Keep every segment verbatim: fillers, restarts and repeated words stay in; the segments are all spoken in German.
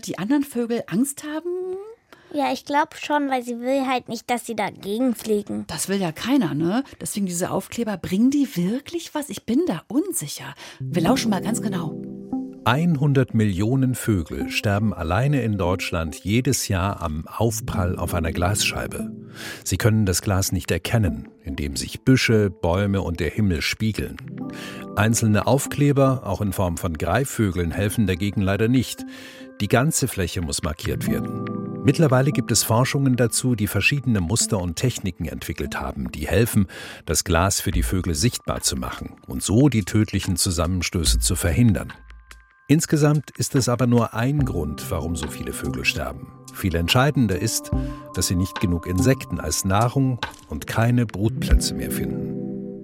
damit die anderen Vögel Angst haben? Ja, ich glaube schon, weil sie will halt nicht, dass sie dagegen fliegen. Das will ja keiner, ne? Deswegen diese Aufkleber, bringen die wirklich was? Ich bin da unsicher. Wir lauschen mal ganz genau. hundert Millionen Vögel sterben alleine in Deutschland jedes Jahr am Aufprall auf einer Glasscheibe. Sie können das Glas nicht erkennen, indem sich Büsche, Bäume und der Himmel spiegeln. Einzelne Aufkleber, auch in Form von Greifvögeln, helfen dagegen leider nicht. Die ganze Fläche muss markiert werden. Mittlerweile gibt es Forschungen dazu, die verschiedene Muster und Techniken entwickelt haben, die helfen, das Glas für die Vögel sichtbar zu machen und so die tödlichen Zusammenstöße zu verhindern. Insgesamt ist es aber nur ein Grund, warum so viele Vögel sterben. Viel entscheidender ist, dass sie nicht genug Insekten als Nahrung und keine Brutplätze mehr finden.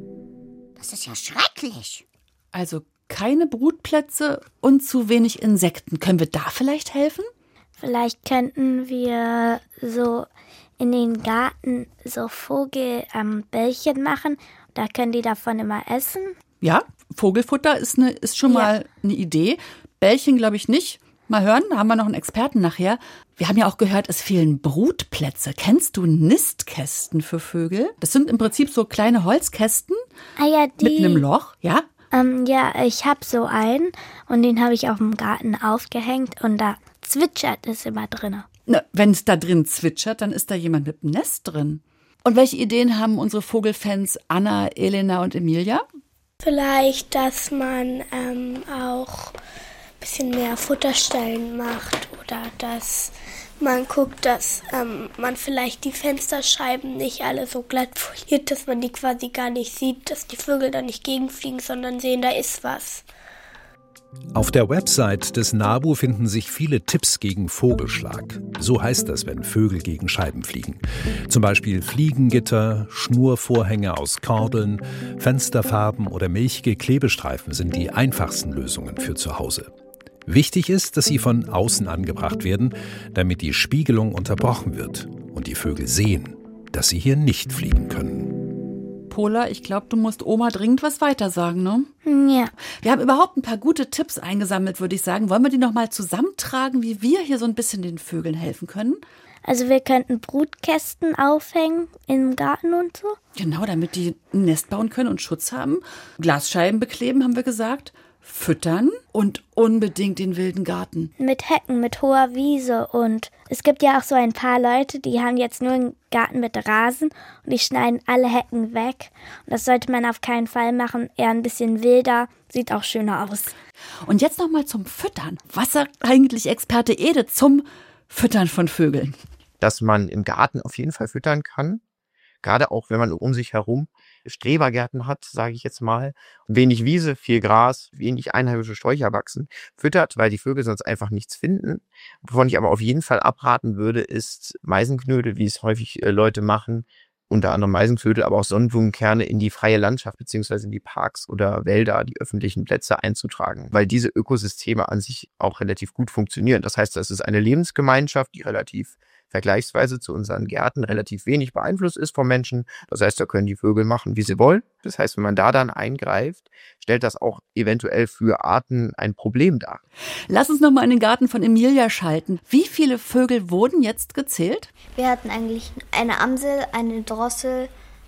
Das ist ja schrecklich. Also keine Brutplätze und zu wenig Insekten. Können wir da vielleicht helfen? Vielleicht könnten wir so in den Garten so Vogelbällchen ähm, machen. Da können die davon immer essen. Ja, Vogelfutter ist, eine, ist schon Ja. mal eine Idee. Bällchen glaube ich nicht. Mal hören, da haben wir noch einen Experten nachher. Wir haben ja auch gehört, es fehlen Brutplätze. Kennst du Nistkästen für Vögel? Das sind im Prinzip so kleine Holzkästen Ah ja, die. mit einem Loch, ja? Ähm, ja, ich habe so einen und den habe ich auf dem Garten aufgehängt und da zwitschert es immer drin. Wenn es da drin zwitschert, dann ist da jemand mit einem Nest drin. Und welche Ideen haben unsere Vogelfans Anna, Elena und Emilia? Vielleicht, dass man ähm, auch ein bisschen mehr Futterstellen macht oder dass man guckt, dass ähm, man vielleicht die Fensterscheiben nicht alle so glatt foliert, dass man die quasi gar nicht sieht, dass die Vögel da nicht gegenfliegen, sondern sehen, da ist was. Auf der Website des NABU finden sich viele Tipps gegen Vogelschlag. So heißt das, wenn Vögel gegen Scheiben fliegen. Zum Beispiel Fliegengitter, Schnurvorhänge aus Kordeln, Fensterfarben oder milchige Klebestreifen sind die einfachsten Lösungen für zu Hause. Wichtig ist, dass sie von außen angebracht werden, damit die Spiegelung unterbrochen wird und die Vögel sehen, dass sie hier nicht fliegen können. Pola, ich glaube, du musst Oma dringend was weitersagen, ne? Ja. Wir haben überhaupt ein paar gute Tipps eingesammelt, würde ich sagen. Wollen wir die noch mal zusammentragen, wie wir hier so ein bisschen den Vögeln helfen können? Also wir könnten Brutkästen aufhängen im Garten und so. Genau, damit die ein Nest bauen können und Schutz haben. Glasscheiben bekleben, haben wir gesagt. Füttern und unbedingt den wilden Garten. Mit Hecken, mit hoher Wiese und es gibt ja auch so ein paar Leute, die haben jetzt nur einen Garten mit Rasen und die schneiden alle Hecken weg. Und das sollte man auf keinen Fall machen, eher ein bisschen wilder, sieht auch schöner aus. Und jetzt noch mal zum Füttern. Was sagt eigentlich Experte Ede zum Füttern von Vögeln? Dass man im Garten auf jeden Fall füttern kann, gerade auch wenn man um sich herum Strebergärten hat, sage ich jetzt mal, wenig Wiese, viel Gras, wenig einheimische Sträucher wachsen, füttert, weil die Vögel sonst einfach nichts finden. Wovon ich aber auf jeden Fall abraten würde, ist Meisenknödel, wie es häufig äh, Leute machen, unter anderem Meisenknödel, aber auch Sonnenblumenkerne in die freie Landschaft beziehungsweise in die Parks oder Wälder, die öffentlichen Plätze einzutragen, weil diese Ökosysteme an sich auch relativ gut funktionieren. Das heißt, das ist eine Lebensgemeinschaft, die relativ vergleichsweise zu unseren Gärten relativ wenig beeinflusst ist vom Menschen. Das heißt, da können die Vögel machen, wie sie wollen. Das heißt, wenn man da dann eingreift, stellt das auch eventuell für Arten ein Problem dar. Lass uns noch mal in den Garten von Emilia schalten. Wie viele Vögel wurden jetzt gezählt? Wir hatten eigentlich eine Amsel, eine Drossel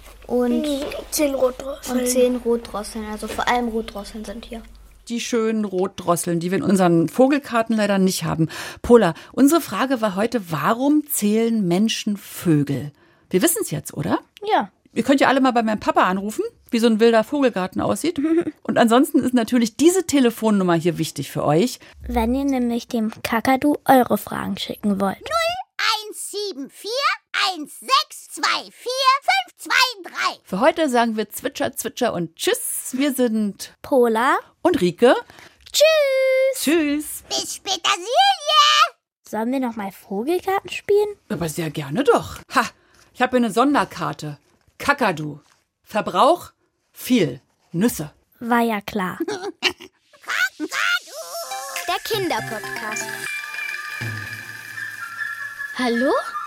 und Zehn Rotdrosseln. und zehn Rotdrosseln. Also vor allem Rotdrosseln sind hier. Die schönen Rotdrosseln, die wir in unseren Vogelkarten leider nicht haben. Pola, unsere Frage war heute, warum zählen Menschen Vögel? Wir wissen es jetzt, oder? Ja. Ihr könnt ja alle mal bei meinem Papa anrufen, wie so ein wilder Vogelgarten aussieht. Und ansonsten ist natürlich diese Telefonnummer hier wichtig für euch. Wenn ihr nämlich dem Kakadu eure Fragen schicken wollt. eins sieben vier eins sechs zwei vier fünf zwei drei. Für heute sagen wir Zwitscher, Zwitscher und Tschüss. Wir sind Pola und Rike. Tschüss. Tschüss. Bis später, Silje. Sollen wir noch mal Vogelkarten spielen? Aber sehr gerne doch. Ha, ich habe hier eine Sonderkarte. Kakadu. Verbrauch viel. Nüsse. War ja klar. Der Kinderpodcast. Hallo?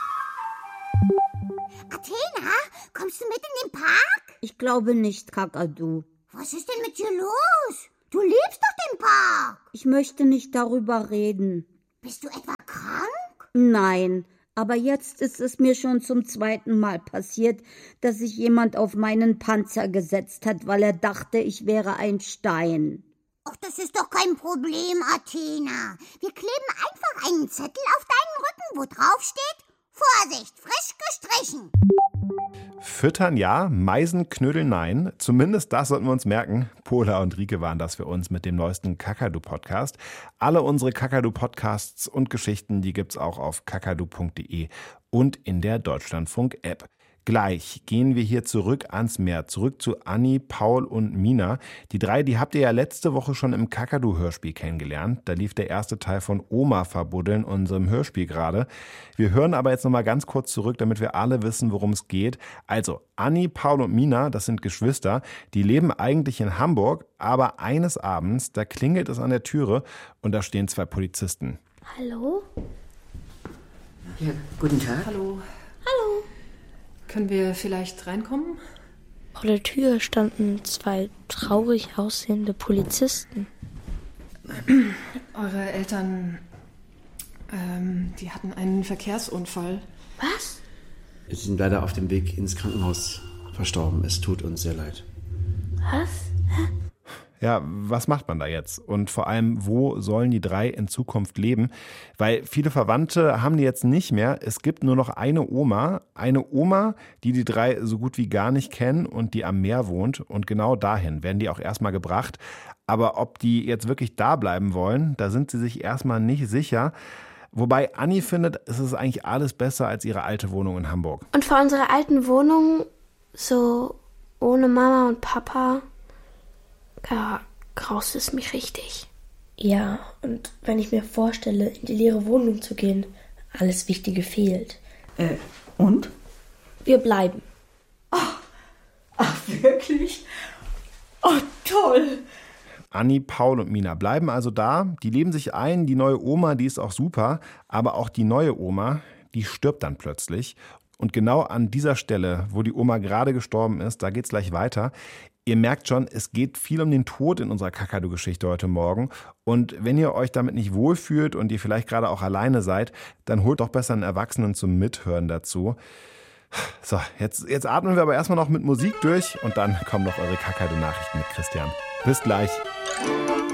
Athena, kommst du mit in den Park? Ich glaube nicht, Kakadu. Was ist denn mit dir los? Du liebst doch den Park. Ich möchte nicht darüber reden. Bist du etwa Nein, aber jetzt ist es mir schon zum zweiten Mal passiert, dass sich jemand auf meinen Panzer gesetzt hat, weil er dachte, ich wäre ein Stein. Ach, das ist doch kein Problem, Athena. Wir kleben einfach einen Zettel auf deinen Rücken, wo drauf steht: Vorsicht, frisch gestrichen. Füttern ja, Meisen, Knödeln nein. Zumindest das sollten wir uns merken. Pola und Rike waren das für uns mit dem neuesten Kakadu-Podcast. Alle unsere Kakadu-Podcasts und Geschichten, die gibt's auch auf kakadu punkt de und in der Deutschlandfunk-App. Gleich gehen wir hier zurück ans Meer, zurück zu Anni, Paul und Mina. Die drei, die habt ihr ja letzte Woche schon im Kakadu-Hörspiel kennengelernt. Da lief der erste Teil von Oma verbuddeln, unserem Hörspiel gerade. Wir hören aber jetzt nochmal ganz kurz zurück, damit wir alle wissen, worum es geht. Also, Anni, Paul und Mina, das sind Geschwister, die leben eigentlich in Hamburg, aber eines Abends, da klingelt es an der Türe und da stehen zwei Polizisten. Hallo? Ja, guten Tag. Hallo. Hallo. Können wir vielleicht reinkommen? Vor der Tür standen zwei traurig aussehende Polizisten. Eure Eltern, ähm, die hatten einen Verkehrsunfall. Was? Sie sind leider auf dem Weg ins Krankenhaus verstorben. Es tut uns sehr leid. Was? Hä? Ja, was macht man da jetzt? Und vor allem, wo sollen die drei in Zukunft leben? Weil viele Verwandte haben die jetzt nicht mehr. Es gibt nur noch eine Oma. Eine Oma, die die drei so gut wie gar nicht kennen und die am Meer wohnt. Und genau dahin werden die auch erstmal gebracht. Aber ob die jetzt wirklich da bleiben wollen, da sind sie sich erstmal nicht sicher. Wobei Anni findet, es ist eigentlich alles besser als ihre alte Wohnung in Hamburg. Und vor unserer alten Wohnung, so ohne Mama und Papa, da graust es mich richtig. Ja, und wenn ich mir vorstelle, in die leere Wohnung zu gehen, alles Wichtige fehlt. Äh, und? Wir bleiben. Ach, ach wirklich? Oh, toll! Anni, Paul und Mina bleiben also da. Die leben sich ein. Die neue Oma, die ist auch super. Aber auch die neue Oma, die stirbt dann plötzlich. Und genau an dieser Stelle, wo die Oma gerade gestorben ist, da geht's gleich weiter. Ihr merkt schon, es geht viel um den Tod in unserer Kakadu-Geschichte heute Morgen. Und wenn ihr euch damit nicht wohlfühlt und ihr vielleicht gerade auch alleine seid, dann holt doch besser einen Erwachsenen zum Mithören dazu. So, jetzt, jetzt atmen wir aber erstmal noch mit Musik durch und dann kommen noch eure Kakadu-Nachrichten mit Christian. Bis gleich.